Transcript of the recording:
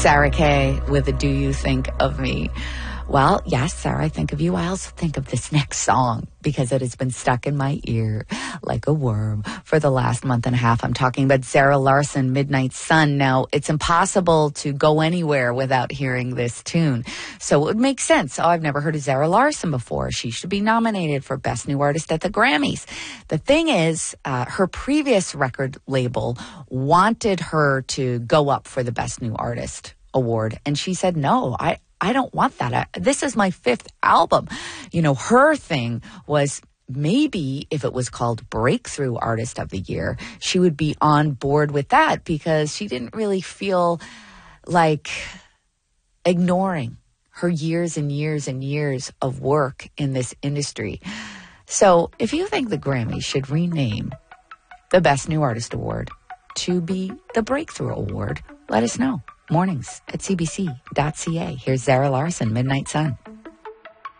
Sarah Kay with a Do You Think of Me? Well, yes, Sarah, I think of you. I also think of this next song because it has been stuck in my ear like a worm for the last month and a half. I'm talking about Zara Larsson, Midnight Sun. Now, it's impossible to go anywhere without hearing this tune. So it would make sense. Oh, I've never heard of Zara Larsson before. She should be nominated for Best New Artist at the Grammys. The thing is, her previous record label wanted her to go up for the Best New Artist award. And she said, no, I don't want that. This is my fifth album. You know, her thing was maybe if it was called Breakthrough Artist of the Year, she would be on board with that because she didn't really feel like ignoring her years and years and years of work in this industry. So if you think the Grammys should rename the Best New Artist Award to be the Breakthrough Award, let us know. Mornings at cbc.ca. Here's Zara Larsson, Midnight Sun.